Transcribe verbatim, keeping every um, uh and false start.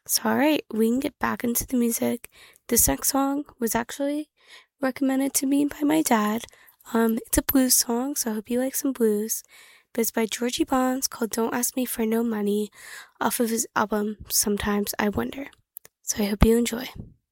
So, alright, we can get back into the music. This next song was actually recommended to me by my dad. Um, it's a blues song, so I hope you like some blues. But it's by Georgie Bonds called Don't Ask Me for No Money off of his album Sometimes I Wonder. So I hope you enjoy.